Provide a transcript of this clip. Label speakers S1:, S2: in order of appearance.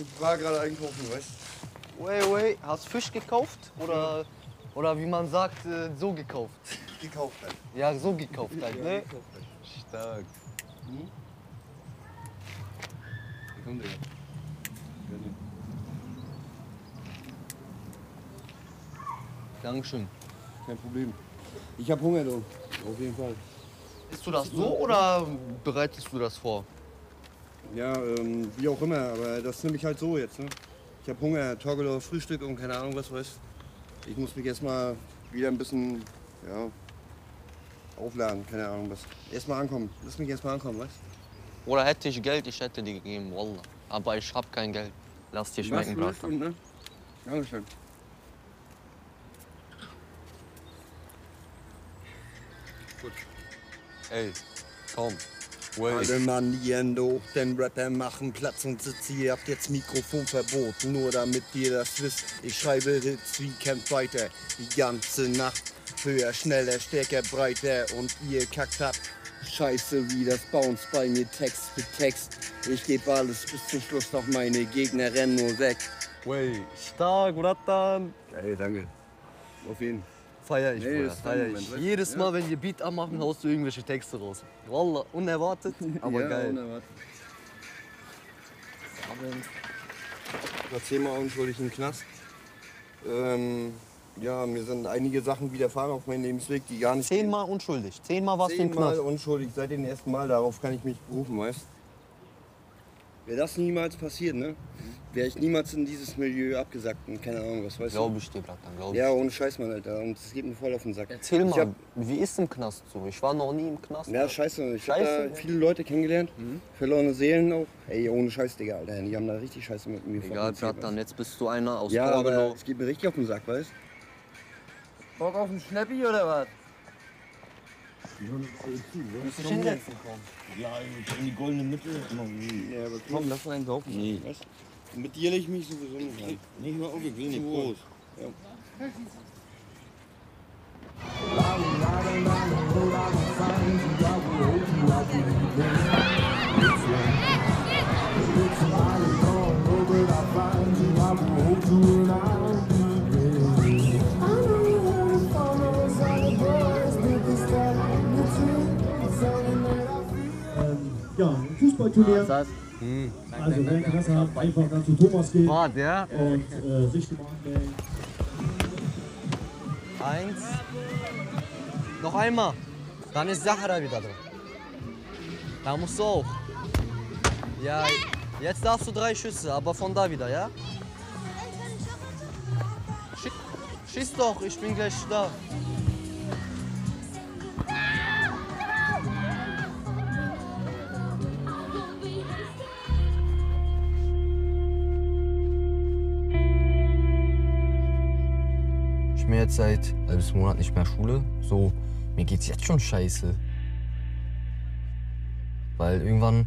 S1: war gerade einkaufen, weißt du?
S2: Wait, hast du Fisch gekauft? Oder wie man sagt, so gekauft?
S1: Gekauft halt.
S2: Ja, so gekauft halt, ne?
S1: Gekauft halt.
S2: Stark.
S1: Hm? Komm, Digga.
S2: Dankeschön.
S1: Kein Problem. Ich hab Hunger, du. Auf jeden Fall.
S2: Isst du das so oder bereitest du das vor?
S1: Ja, wie auch immer, aber das nehme ich halt so jetzt, ne? Ich hab Hunger, Torgelow, Frühstück und keine Ahnung was, weißt du? Ich muss mich erstmal wieder ein bisschen, ja, aufladen, keine Ahnung was. Erstmal ankommen. Lass mich erstmal ankommen, weißt du?
S2: Oder hätte ich Geld, ich hätte dir gegeben, wallah. Aber ich hab kein Geld. Lass dir schmecken,
S1: Was,
S2: Bratan.
S1: ne? Dankeschön. Gut.
S2: Ey, komm.
S1: Alle Manieren hoch, denn Rapper machen Platz und sitzt ihr habt jetzt Mikrofonverbot. Nur damit ihr das wisst, ich schreibe Hits wie Camp weiter. Die ganze Nacht, höher, schneller, stärker, breiter. Und ihr kackt habt Scheiße wie das Bounce bei mir Text für Text. Ich geb alles bis zum Schluss, doch meine Gegner rennen nur weg.
S2: Wey, stark, Bratan.
S1: Ey, danke. Auf jeden Fall.
S2: Feier ich,
S1: Nee,
S2: Bruder,
S1: das ist
S2: feier
S1: dein
S2: ich.
S1: Moment, weißt du?
S2: Jedes
S1: Ja.
S2: Mal, wenn wir Beat anmachen, haust du irgendwelche Texte raus. Wallah, unerwartet, aber
S1: Ja,
S2: geil.
S1: unerwartet. War 10-mal unschuldig im Knast. Ja, mir sind einige Sachen widerfahren auf meinem Lebensweg, die gar nicht...
S2: 10-mal unschuldig, 10-mal warst du im
S1: 10-mal
S2: Knast.
S1: unschuldig, seit dem ersten Mal, darauf kann ich mich berufen, weißt du? Wäre das niemals passiert, ne? Wäre ich niemals in dieses Milieu abgesackt und keine Ahnung was, weißt du?
S2: Glaube ich dir, Bratan, glaube ich.
S1: Ja, ohne Scheiß, Mann, Alter. Und es geht mir voll auf den Sack.
S2: Erzähl
S1: Ich
S2: mal,
S1: hab-
S2: wie ist im Knast so? Ich war noch nie im Knast.
S1: Ja, scheiße. Ich hab
S2: Scheiße?
S1: da viele Leute kennengelernt, verlorene Seelen auch. Ey, ohne Scheiß, Digga, Alter. Die haben da richtig Scheiße mit mir
S2: Egal,
S1: fabriziert,
S2: Bratan, jetzt bist du einer aus
S1: weißt du? Ja, aber
S2: Torgelow.
S1: es geht mir richtig auf den Sack, weißt du?
S3: Bock auf einen Schnäppi oder was?
S2: Musst dich hinsetzen, komm.
S4: Ja, in die goldene Mitte.
S1: Ja, aber
S3: Komm, lass uns einen saufen.
S4: Nee,
S1: weißt du? Mit dir leg ich mich sowieso nicht an.
S4: nicht mal auf, ich will nicht.
S1: Zu
S4: Prost.
S5: Ja, ein Fußballturnier.
S3: Das
S5: Also wer Interesse hat, einfach dann zu Thomas gehen
S2: Warte, ja?
S5: und sich mal anmelden.
S2: 1. Noch einmal. Dann ist Sahara wieder dran. Da musst du auch. Ja, jetzt darfst du 3 Schüsse, aber von da wieder, ja? Schieß doch, ich bin gleich da. Ich bin jetzt seit ein halbes Monat nicht mehr Schule. So, mir geht's jetzt schon scheiße. Weil irgendwann